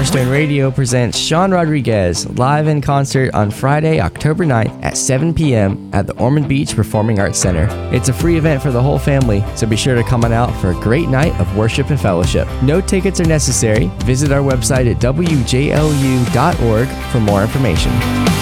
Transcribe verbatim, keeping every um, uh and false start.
Cornerstone Radio presents Sean Rodriguez live in concert on Friday, October ninth at seven p.m. at the Ormond Beach Performing Arts Center. It's a free event for the whole family, so be sure to come on out for a great night of worship and fellowship. No tickets are necessary. Visit our website at w j l u dot org for more information.